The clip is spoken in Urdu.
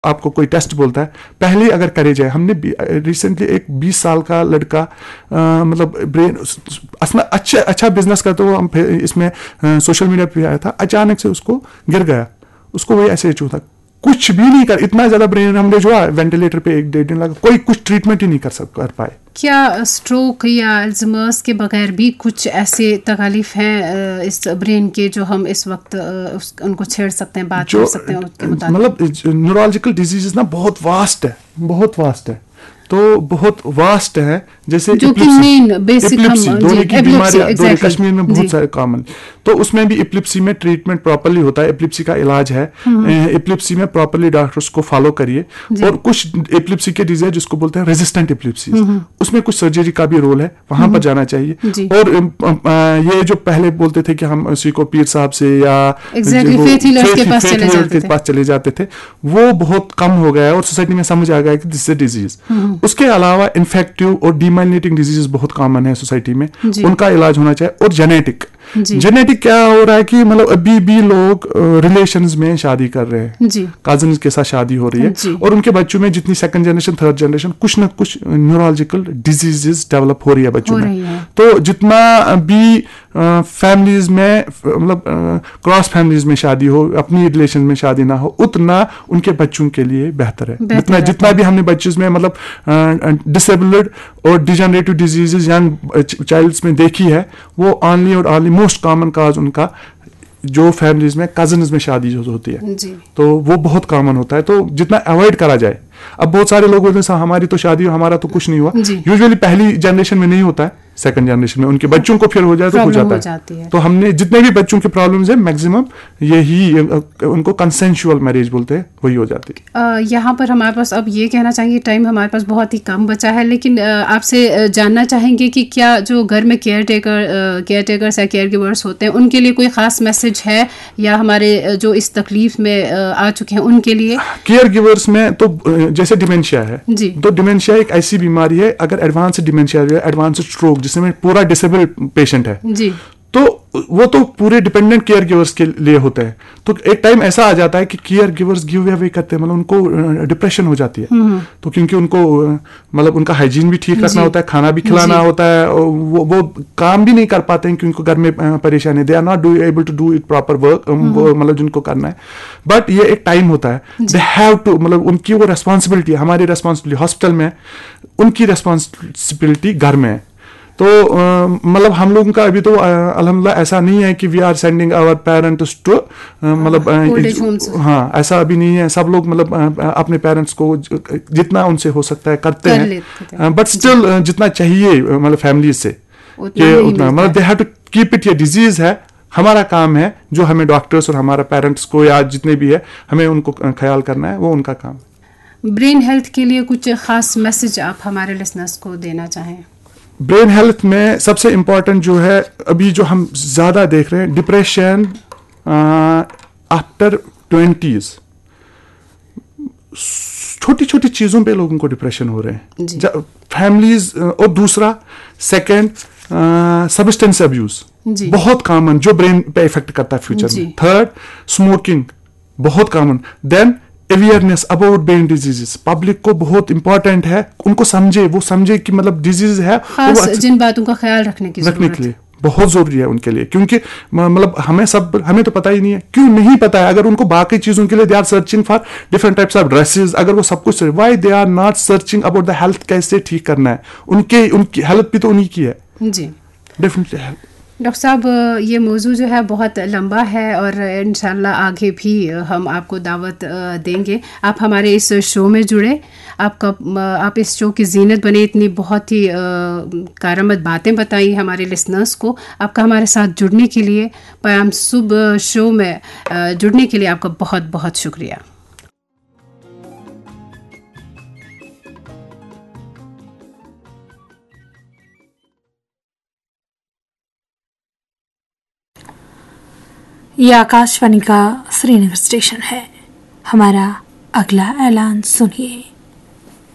آپ کو کوئی ٹیسٹ بولتا ہے, پہلے اگر کرے جائے. ہم نے ریسنٹلی ایک 20 سال کا لڑکا مطلب برین اصلا اچھا بزنس کرتا ہوا اس میں سوشل میڈیا پہ آیا تھا, اچانک سے اس کو گر گیا, اس کو وہی ایسے ہی تھا, کچھ بھی نہیں کر, اتنا زیادہ برین ہیمریج ہوا, وینٹیلیٹر پہ 1-1.5 دن لگا, کوئی کچھ ٹریٹمنٹ ہی نہیں کر پائے. کیا اسٹروک یا الزیمرس کے بغیر بھی کچھ ایسے تکالیف ہیں اس برین کے جو ہم اس وقت ان کو چھیڑ سکتے ہیں, بات کر سکتے ہیں ان کے متعلق؟ مطلب نیورولوجیکل ڈیزیز نا بہت واسٹ ہے, تو بہت واسٹ ہے, جیسے جو کہ مین بیسک دونوں کی بیماریاں کشمیر میں بہت سارے کامن, تو اس میں بھی ایپلیپسی میں ٹریٹمنٹ پراپرلی ہوتا ہے, ایپلیپسی کا علاج ہے, ایپلیپسی میں پراپرلی ڈاکٹرس کو فالو کریے. اور کچھ ایپلیپسی کے ڈیزیز جس کو بولتے ہیں ریزسٹنٹ ایپلیپسی, اس میں کچھ سرجری کا بھی رول ہے, وہاں پر جانا چاہیے. اور یہ جو پہلے بولتے تھے کہ ہم اسی کو پیر صاحب سے یا فیتھ ہیلرز کے پاس چلے جاتے تھے, وہ بہت کم ہو گیا ہے, اور سوسائٹی میں سمجھ آ گیا کہ دس از اے ڈیزیز. اس کے علاوہ انفیکٹیو اور ڈیمائلنیٹنگ ڈیزیز بہت کامن ہے سوسائٹی میں, ان کا علاج ہونا چاہیے. اور جینیٹک کیا ہو رہا ہے کہ مطلب ابھی بھی لوگ ریلیشنز میں شادی کر رہے ہیں, کازنز کے ساتھ شادی ہو رہی ہے, اور ان کے بچوں میں جتنی سیکنڈ جنریشن تھرڈ جنریشن کچھ نہ کچھ نیورولوجیکل ڈیزیز ڈیولپ ہو رہی ہے بچوں میں. تو جتنا بھی فیملیز میں مطلب کراس فیملیز میں شادی ہو, اپنی ریلیشن میں شادی نہ ہو, اتنا ان کے بچوں کے لیے بہتر ہے. جتنا بھی ہم نے بچوں میں مطلب ڈسیبلڈ اور ڈیجنریٹو ڈیزیزز ینگ چائلڈس میں دیکھی ہے, وہ اونلی موسٹ کامن کاز ان کا جو فیملیز میں کزنز میں شادی ہوتی ہے, تو وہ بہت کامن ہوتا ہے. تو جتنا اوائڈ کرا جائے. اب بہت سارے لوگ بولتے ہیں ہماری تو شادی ہو, ہمارا تو کچھ نہیں ہوا. یوزلی پہلی جنریشن میں نہیں ہوتا ہے, سیکنڈ جنریشن میں ان کے بچوں کو پھر ہو جائے تو ہو جاتا ہے. تو ہم نے جتنے بھی بچوں کے پرابلمز ہیں میکسیمم یہی ان کو کنسینشول میرج بولتے ہیں, وہی ہو جاتی ہے. یہاں پر ہمارے پاس اب یہ کہنا چاہیں گے ٹائم ہمارے پاس بہت ہی کم بچا ہے, لیکن آپ سے جاننا چاہیں گے کہ کیا جو گھر میں کیئر ٹیکرس یا کیئر گیورس ہوتے ہیں ان کے لیے کوئی خاص میسج ہے, یا ہمارے جو اس تکلیف میں آ چکے ہیں ان کے لیے؟ کیئر گیورس میں تو جیسے ڈیمینشیا ہے, تو ڈیمینشیا ایک ایسی بیماری ہے, اگر ایڈوانس ڈیمینشیا ہے, ایڈوانس اسٹروک جس میں پورا ڈسیبل پیشنٹ ہے, تو وہ تو پورے ڈپینڈنٹ کیئر گیورس کے لیے ہوتا ہے. تو ایک ٹائم ایسا آ جاتا ہے کہ کیئر گیورس گیو اوے کرتے ہیں, مطلب ان کو ڈپریشن ہو جاتی ہے. تو کیونکہ ان کو مطلب ان کا ہائیجین بھی ٹھیک رکھنا ہوتا ہے, کھانا بھی کھلانا ہوتا ہے, وہ کام بھی نہیں کر پاتے ہیں کیونکہ گھر میں پریشانی ہے, they are not able to do it proper work, مطلب جن کو کرنا ہے. بٹ یہ ایک ٹائم ہوتا ہے, دے ہیو ٹو, مطلب ان کی وہ ریسپانسبلٹی, ہماری ریسپانسبلٹی ہاسپٹل میں, ان کی ریسپانسبلٹی گھر میں ہے. تو مطلب ہم لوگوں کا ابھی تو الحمدللہ ایسا نہیں ہے کہ we are sending our parents to, مطلب ہاں ایسا ابھی نہیں ہے. سب لوگ مطلب اپنے پیرنٹس کو جتنا ان سے ہو سکتا ہے کرتے ہیں, بٹ اسٹل جتنا چاہیے مطلب فیملیز سے کہ اتنا, مطلب they have to keep it. یہ ڈیزیز ہے, ہمارا کام ہے جو ہمیں ڈاکٹرس اور ہمارا پیرنٹس کو یا جتنے بھی ہے ہمیں ان کو خیال کرنا ہے, وہ ان کا کام. برین ہیلتھ کے لیے کچھ خاص میسج آپ ہمارے لسنرس کو دینا چاہیں؟ برین ہیلتھ میں سب سے امپورٹنٹ جو ہے ابھی جو ہم زیادہ دیکھ رہے ہیں, ڈپریشن آفٹر 20s. چھوٹی چھوٹی چیزوں پہ لوگوں کو ڈپریشن ہو رہے ہیں فیملیز. اور دوسرا سیکنڈ سبسٹینس ابیوز بہت کامن, جو برین پہ افیکٹ کرتا ہے فیوچر میں. تھرڈ اسموکنگ بہت common. Then awareness about brain disease, public کو بہت امپورٹنٹ ہے, ان کو سمجھے, وہ سمجھے کہ مطلب ڈیزیز ہے, جن باتوں کا خیال رکھنے کے لیے بہت ضروری ہے ان کے لیے. کیونکہ مطلب ہمیں تو پتہ ہی نہیں ہے, کیوں نہیں پتہ ہے. اگر ان کو باقی چیزوں کے لیے they are searching for different types of dresses, اگر وہ سب کچھ, why they are not searching about the health, کیسے ٹھیک کرنا ہے. ان کی ہیلتھ بھی تو انہیں کی ہے. ڈیفینیٹلی. ڈاکٹر صاحب یہ موضوع جو ہے بہت لمبا ہے, اور انشاءاللہ آگے بھی ہم آپ کو دعوت دیں گے. آپ ہمارے اس شو میں جڑے, آپ اس شو کی زینت بنے, اتنی بہت ہی کارآمد باتیں بتائیں ہمارے لسنرس کو. آپ کا ہمارے ساتھ جڑنے کے لیے, پیام صبح شو میں جڑنے کے لیے آپ کا بہت بہت شکریہ. یہ آکاش وانی کا سری نگر اسٹیشن ہے. ہمارا اگلا اعلان سنیے.